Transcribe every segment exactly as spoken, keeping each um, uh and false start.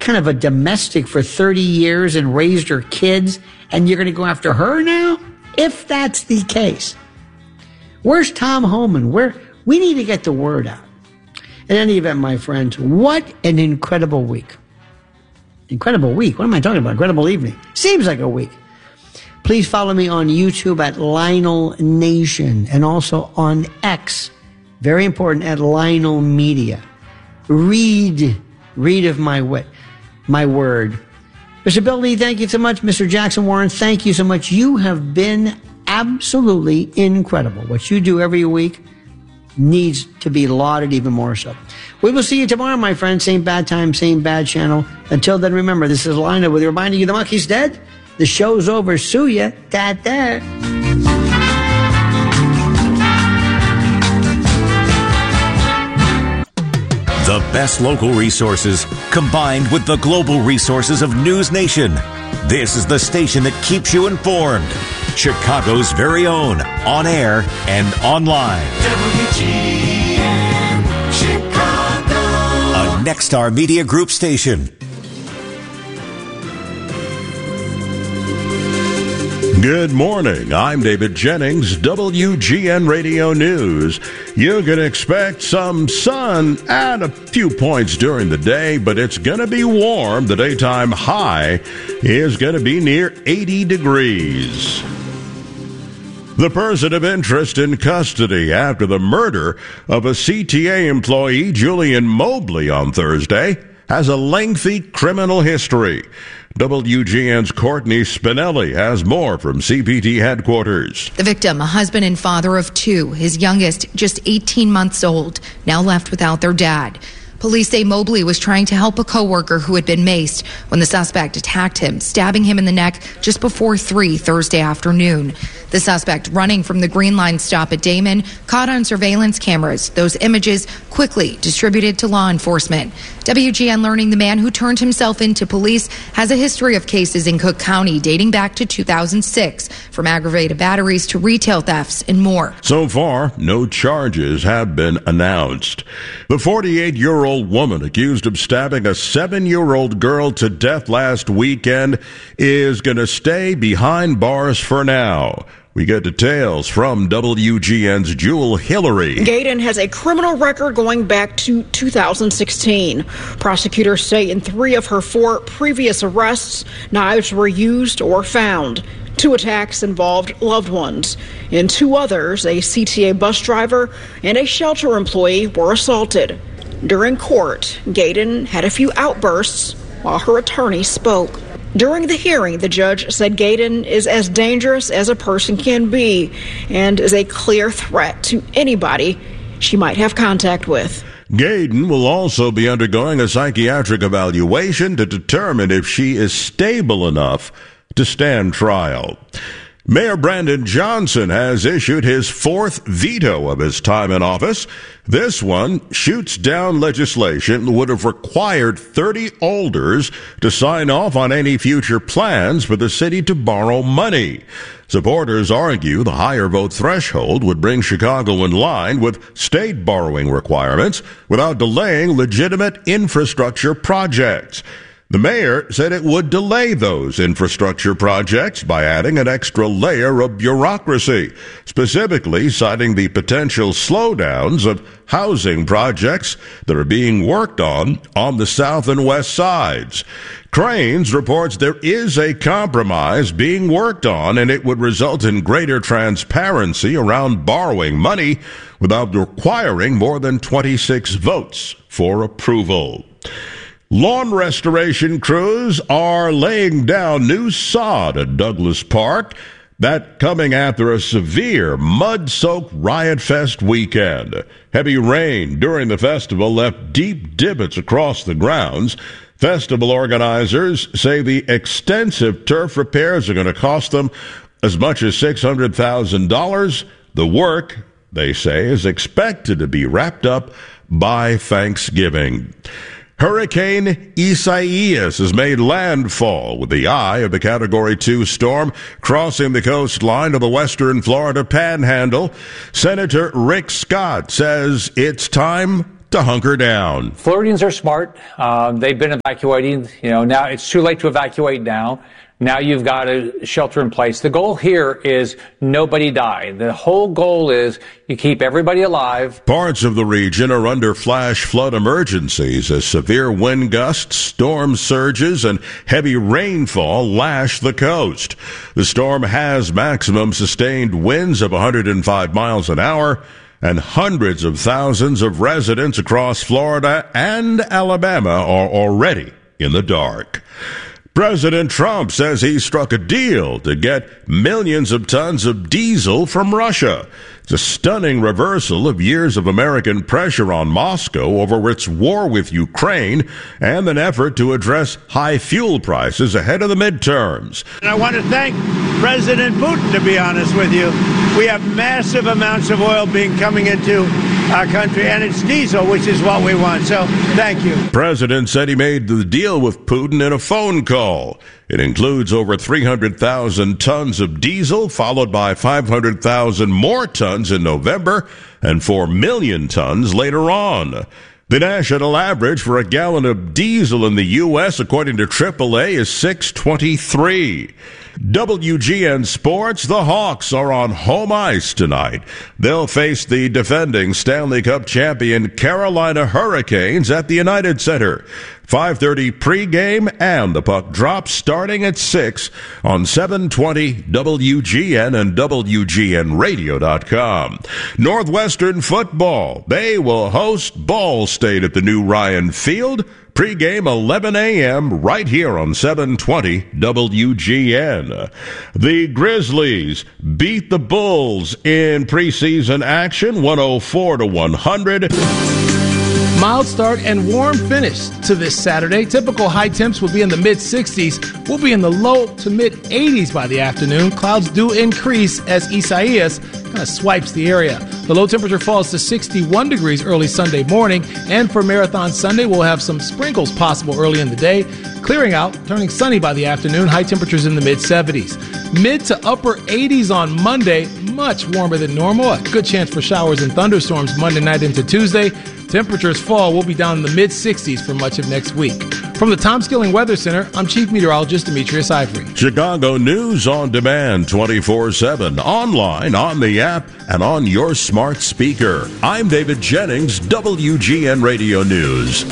kind of a domestic for thirty years and raised her kids, and you're going to go after her now? If that's the case. Where's Tom Homan? Where we need to get the word out. In any event, my friends, what an incredible week. Incredible week. What am I talking about? Incredible evening. Seems like a week. Please follow me on YouTube at Lionel Nation and also on X. Very important, at Lionel Media. Read, read of my wit, my word. Mister Bill Lee, thank you so much. Mister Jackson Warren, thank you so much. You have been absolutely incredible. What you do every week needs to be lauded even more so. We will see you tomorrow, my friends. Same bad time, same bad channel. Until then, remember, this is Lionel with reminding you the monkey's dead. The show's over. Sue ya. Ta-ta. The best local resources combined with the global resources of News Nation. This is the station that keeps you informed. Chicago's very own, on air and online. W G N Chicago. A Nexstar Media Group station. Good morning. I'm David Jennings, W G N Radio News. You can expect some sun and a few points during the day, but it's going to be warm. The daytime high is going to be near eighty degrees. The person of interest in custody after the murder of a C T A employee, Julian Mobley, on Thursday, has a lengthy criminal history. W G N's Courtney Spinelli has more from C P T headquarters. The victim, a husband and father of two, his youngest just eighteen months old, now left without their dad. Police say Mobley was trying to help a coworker who had been maced when the suspect attacked him, stabbing him in the neck just before three Thursday afternoon. The suspect, running from the Green Line stop at Damon, caught on surveillance cameras. Those images quickly distributed to law enforcement. W G N learning the man who turned himself into police has a history of cases in Cook County dating back to two thousand six, from aggravated batteries to retail thefts and more. So far, no charges have been announced. The forty-eight-year-old woman accused of stabbing a seven-year-old girl to death last weekend is going to stay behind bars for now. We get details from W G N's Jewel Hillary. Gaydon has a criminal record going back to two thousand sixteen. Prosecutors say in three of her four previous arrests, knives were used or found. Two attacks involved loved ones. In two others, a C T A bus driver and a shelter employee were assaulted. During court, Gaydon had a few outbursts while her attorney spoke. During the hearing, the judge said Gaydon is as dangerous as a person can be and is a clear threat to anybody she might have contact with. Gaydon will also be undergoing a psychiatric evaluation to determine if she is stable enough to stand trial. Mayor Brandon Johnson has issued his fourth veto of his time in office. This one shoots down legislation that would have required thirty alders to sign off on any future plans for the city to borrow money. Supporters argue the higher vote threshold would bring Chicago in line with state borrowing requirements without delaying legitimate infrastructure projects. The mayor said it would delay those infrastructure projects by adding an extra layer of bureaucracy, specifically citing the potential slowdowns of housing projects that are being worked on on the south and west sides. Cranes reports there is a compromise being worked on, and it would result in greater transparency around borrowing money without requiring more than twenty-six votes for approval. Lawn restoration crews are laying down new sod at Douglas Park. That coming after a severe mud-soaked Riot Fest weekend. Heavy rain during the festival left deep divots across the grounds. Festival organizers say the extensive turf repairs are going to cost them as much as six hundred thousand dollars. The work, they say, is expected to be wrapped up by Thanksgiving. Hurricane Isaias has made landfall with the eye of the Category two storm crossing the coastline of the western Florida Panhandle. Senator Rick Scott says it's time to hunker down. Floridians are smart. Um, they've been evacuating. You know, now it's too late to evacuate now. Now you've got a shelter in place. The goal here is nobody die. The whole goal is you keep everybody alive. Parts of the region are under flash flood emergencies as severe wind gusts, storm surges, and heavy rainfall lash the coast. The storm has maximum sustained winds of one hundred five miles an hour, and hundreds of thousands of residents across Florida and Alabama are already in the dark. President Trump says he struck a deal to get millions of tons of diesel from Russia. It's a stunning reversal of years of American pressure on Moscow over its war with Ukraine and an effort to address high fuel prices ahead of the midterms. And I want to thank President Putin, to be honest with you. We have massive amounts of oil being coming into our country, and it's diesel, which is what we want. So thank you. President said he made the deal with Putin in a phone call. It includes over three hundred thousand tons of diesel, followed by five hundred thousand more tons in November and four million tons later on. The national average for a gallon of diesel in the U S, according to triple A, is six twenty-three. W G N Sports, the Hawks are on home ice tonight. They'll face the defending Stanley Cup champion Carolina Hurricanes at the United Center. five thirty pregame, and the puck drops starting at six on seven twenty W G N and W G N radio dot com. Northwestern football, they will host Ball State at the new Ryan Field. Pre-game eleven a.m. right here on seven twenty W G N. The Grizzlies beat the Bulls in preseason action one oh four to one hundred. Mild start and warm finish to this Saturday. Typical high temps will be in the mid-sixties. We'll be in the low to mid-eighties by the afternoon. Clouds do increase as Isaias kind of swipes the area. The low temperature falls to sixty-one degrees early Sunday morning. And for Marathon Sunday, we'll have some sprinkles possible early in the day. Clearing out, turning sunny by the afternoon. High temperatures in the mid-seventies. Mid to upper eighties on Monday. Much warmer than normal. A good chance for showers and thunderstorms Monday night into Tuesday. Temperatures fall. We'll be down in the mid-sixties for much of next week. From the Tom Skilling Weather Center, I'm Chief Meteorologist Demetrius Ivory. Chicago News on demand twenty-four seven, online, on the app, and on your smart speaker. I'm David Jennings, W G N Radio News.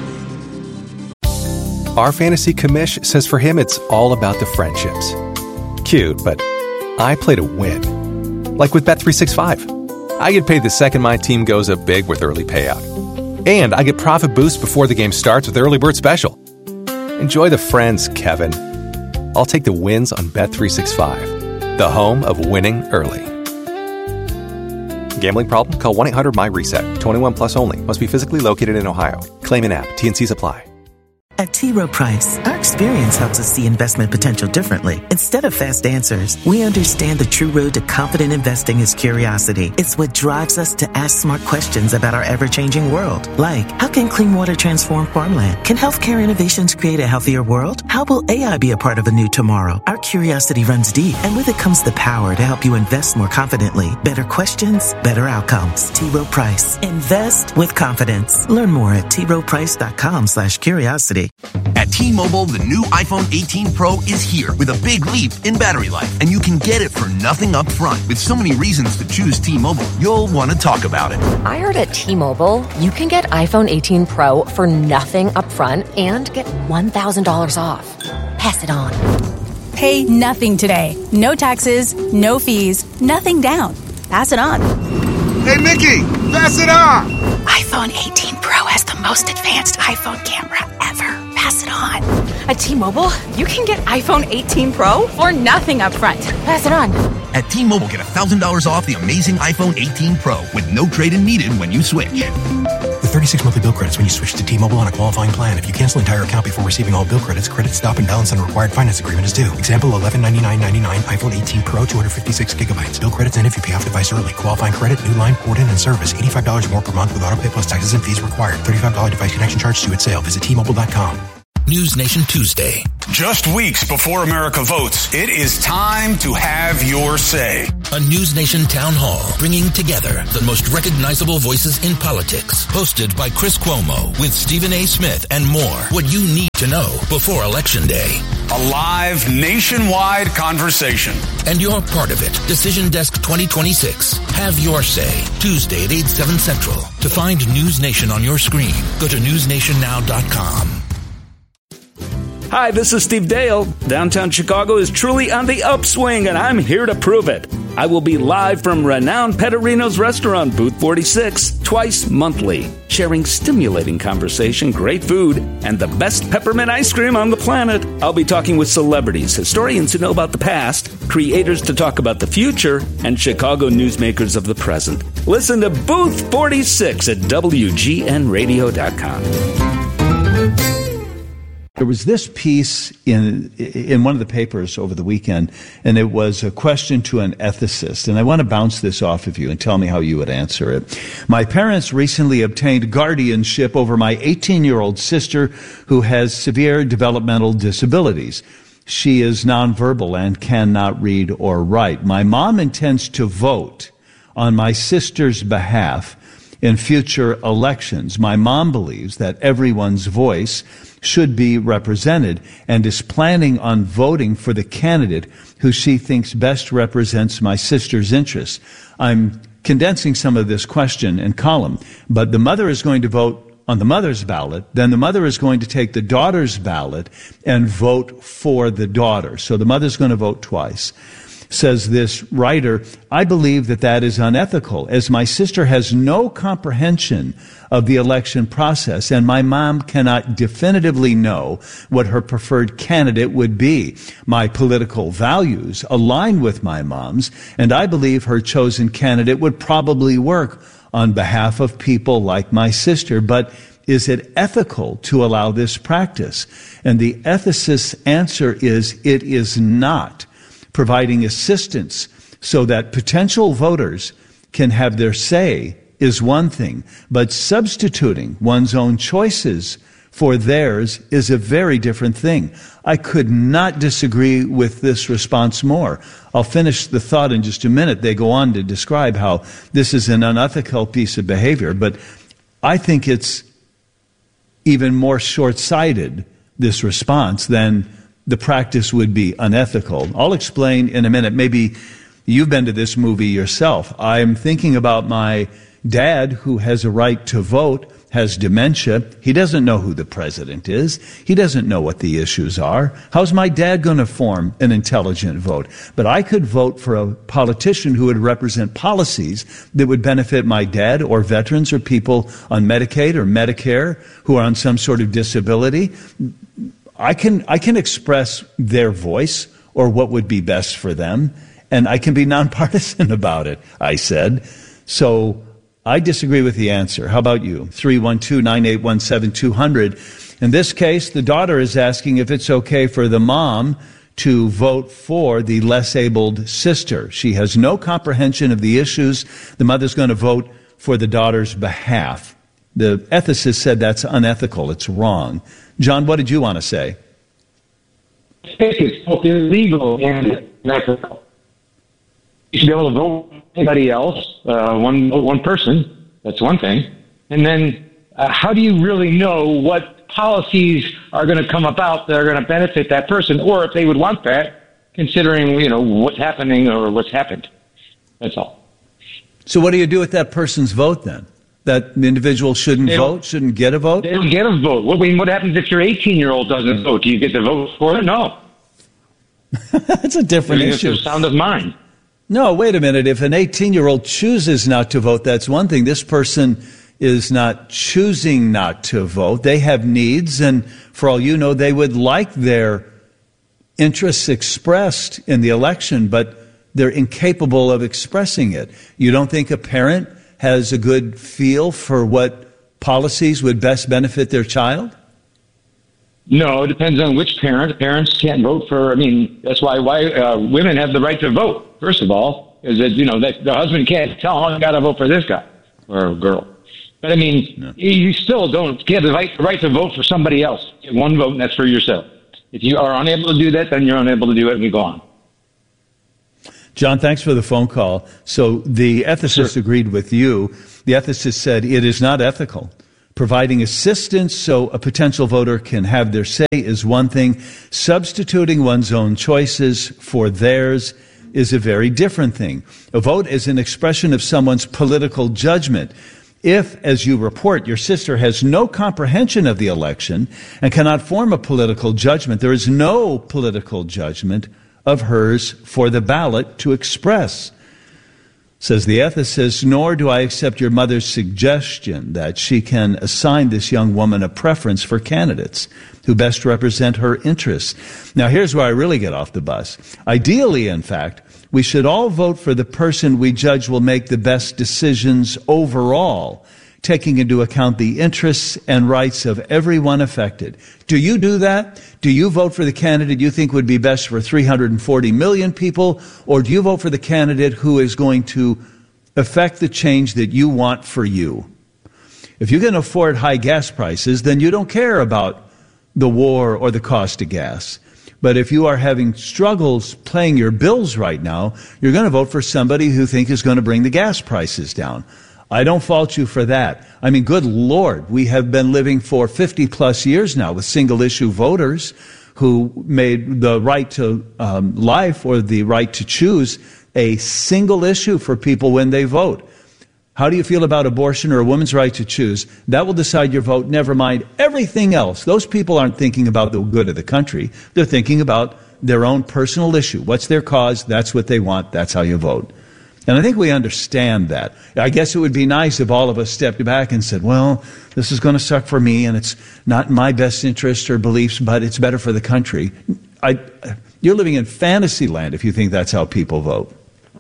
Our fantasy commish says for him it's all about the friendships. Cute, but I play to win. Like with Bet three sixty-five. I get paid the second my team goes up big with early payout. And I get profit boost before the game starts with Early Bird Special. Enjoy the friends, Kevin. I'll take the wins on Bet three sixty-five, the home of winning early. Gambling problem? Call one eight hundred my reset. twenty-one plus only. Must be physically located in Ohio. Claim in app. T N Cs apply. At T. Rowe Price, our experience helps us see investment potential differently. Instead of fast answers, we understand the true road to confident investing is curiosity. It's what drives us to ask smart questions about our ever-changing world. Like, how can clean water transform farmland? Can healthcare innovations create a healthier world? How will A I be a part of a new tomorrow? Our curiosity runs deep, and with it comes the power to help you invest more confidently. Better questions, better outcomes. T. Rowe Price. Invest with confidence. Learn more at T Rowe Price dot com slash curiosity. At T-Mobile, the new iPhone eighteen Pro is here with a big leap in battery life, and you can get it for nothing up front. With so many reasons to choose T-Mobile, you'll want to talk about it. I heard at T-Mobile, you can get iPhone eighteen Pro for nothing up front and get one thousand dollars off. Pass it on. Pay nothing today. No taxes, no fees, nothing down. Pass it on. Hey, Mickey, pass it on. iPhone eighteen Pro has the most advanced iPhone camera ever. Pass it on. At T-Mobile, you can get iPhone eighteen Pro for nothing up front. Pass it on. At T-Mobile, get one thousand dollars off the amazing iPhone eighteen Pro with no trade-in needed when you switch. With thirty-six monthly bill credits when you switch to T-Mobile on a qualifying plan. If you cancel entire account before receiving all bill credits, credit stop and balance on a required finance agreement is due. Example, eleven ninety-nine ninety-nine iPhone eighteen Pro, two hundred fifty-six gigabytes. Bill credits end if you pay off device early. Qualifying credit, new line, port in, and service. eighty-five dollars more per month with auto pay plus taxes and fees required. thirty-five dollars device connection charge due at sale. Visit T Mobile dot com. News Nation Tuesday. Just weeks before America votes, it is time to have your say. A News Nation town hall bringing together the most recognizable voices in politics. Hosted by Chris Cuomo with Stephen A. Smith and more. What you need to know before Election Day. A live nationwide conversation. And you're part of it. Decision Desk twenty twenty-six. Have your say. Tuesday at eight, seven Central. To find News Nation on your screen, go to news nation now dot com. Hi, this is Steve Dale. Downtown Chicago is truly on the upswing, and I'm here to prove it. I will be live from renowned Petterino's restaurant, Booth forty-six, twice monthly, sharing stimulating conversation, great food, and the best peppermint ice cream on the planet. I'll be talking with celebrities, historians who know about the past, creators to talk about the future, and Chicago newsmakers of the present. Listen to Booth forty-six at W G N radio dot com. There was this piece in in one of the papers over the weekend, and it was a question to an ethicist. And I want to bounce this off of you and tell me how you would answer it. My parents recently obtained guardianship over my eighteen-year-old sister who has severe developmental disabilities. She is nonverbal and cannot read or write. My mom intends to vote on my sister's behalf in future elections. My mom believes that everyone's voice should be represented and is planning on voting for the candidate who she thinks best represents my sister's interests. I'm condensing some of this question and column, but the mother is going to vote on the mother's ballot, then the mother is going to take the daughter's ballot and vote for the daughter. So the mother's going to vote twice. Says this writer, I believe that that is unethical, as my sister has no comprehension of the election process, and my mom cannot definitively know what her preferred candidate would be. My political values align with my mom's, and I believe her chosen candidate would probably work on behalf of people like my sister. But is it ethical to allow this practice? And the ethicist's answer is, it is not. Providing assistance so that potential voters can have their say is one thing, but substituting one's own choices for theirs is a very different thing. I could not disagree with this response more. I'll finish the thought in just a minute. They go on to describe how this is an unethical piece of behavior, but I think it's even more short-sighted, this response, than the practice would be unethical. I'll explain in a minute. Maybe you've been to this movie yourself. I'm thinking about my dad, who has a right to vote, has dementia. He doesn't know who the president is. He doesn't know what the issues are. How's my dad going to form an intelligent vote? But I could vote for a politician who would represent policies that would benefit my dad or veterans or people on Medicaid or Medicare who are on some sort of disability. I can I can express their voice or what would be best for them, and I can be nonpartisan about it, I said. So I disagree with the answer. How about you? three one two, nine eight one, seven two zero zero. In this case, the daughter is asking if it's okay for the mom to vote for the less abled sister. She has no comprehension of the issues. The mother's going to vote for the daughter's behalf. The ethicist said that's unethical. It's wrong. John, what did you want to say? I think it's both illegal and unethical. You should be able to vote for anybody else, uh, one one person. That's one thing. And then uh, how do you really know what policies are going to come about that are going to benefit that person, or if they would want that, considering, you know, what's happening or what's happened? That's all. So what do you do with that person's vote then? That the individual shouldn't They vote, shouldn't get a vote? They don't get a vote. What, I mean, what happens if your eighteen-year-old doesn't vote? Do you get to vote for it? No. That's a different It's issue. the sound of mind. No, wait a minute. If an eighteen-year-old chooses not to vote, that's one thing. This person is not choosing not to vote. They have needs, and for all you know, they would like their interests expressed in the election, but they're incapable of expressing it. You don't think a parent has a good feel for what policies would best benefit their child? No, it depends on which parent. Parents can't vote for, I mean, that's why why uh, women have the right to vote, first of all, is that, you know, that the husband can't tell, oh, you got to vote for this guy or girl. But I mean, no. you still don't get the right, right to vote for somebody else. You get one vote, and that's for yourself. If you are unable to do that, then you're unable to do it, and we go on. John, thanks for the phone call. So the ethicist sure. agreed with you. The ethicist said it is not ethical. Providing assistance so a potential voter can have their say is one thing. Substituting one's own choices for theirs is a very different thing. A vote is an expression of someone's political judgment. If, as you report, your sister has no comprehension of the election and cannot form a political judgment, there is no political judgment of hers for the ballot to express. Says the ethicist, nor do I accept your mother's suggestion that she can assign this young woman a preference for candidates who best represent her interests. Now, here's where I really get off the bus. Ideally, in fact, we should all vote for the person we judge will make the best decisions overall, taking into account the interests and rights of everyone affected. Do you do that? Do you vote for the candidate you think would be best for three hundred forty million people, or do you vote for the candidate who is going to affect the change that you want for you? If you can afford high gas prices, then you don't care about the war or the cost of gas. But if you are having struggles paying your bills right now, you're going to vote for somebody who think is going to bring the gas prices down. I don't fault you for that. I mean, good Lord, we have been living for fifty plus years now with single-issue voters who made the right to um, life or the right to choose a single issue for people when they vote. How do you feel about abortion or a woman's right to choose? That will decide your vote, never mind everything else. Those people aren't thinking about the good of the country. They're thinking about their own personal issue. What's their cause? That's what they want. That's how you vote. And I think we understand that. I guess it would be nice if all of us stepped back and said, well, this is going to suck for me, and it's not in my best interest or beliefs, but it's better for the country. I, you're living in fantasy land if you think that's how people vote.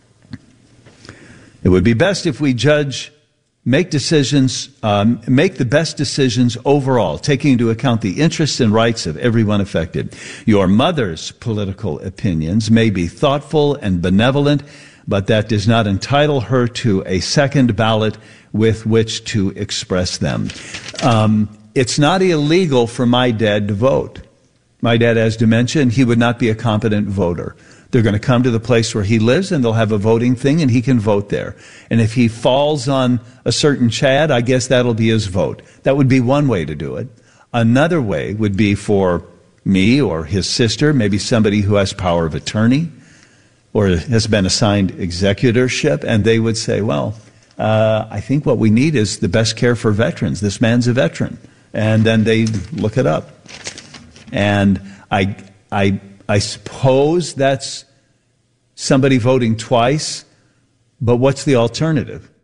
It would be best if we judge, make decisions, um, make the best decisions overall, taking into account the interests and rights of everyone affected. Your mother's political opinions may be thoughtful and benevolent, but that does not entitle her to a second ballot with which to express them. Um, it's not illegal for my dad to vote. My dad has dementia, and he would not be a competent voter. They're going to come to the place where he lives, and they'll have a voting thing, and he can vote there. And if he falls on a certain Chad, I guess that'll be his vote. That would be one way to do it. Another way would be for me or his sister, maybe somebody who has power of attorney or has been assigned executorship, and they would say, well, uh, I think what we need is the best care for veterans. This man's a veteran. And then they look it up. And I, I, I suppose that's somebody voting twice, but what's the alternative?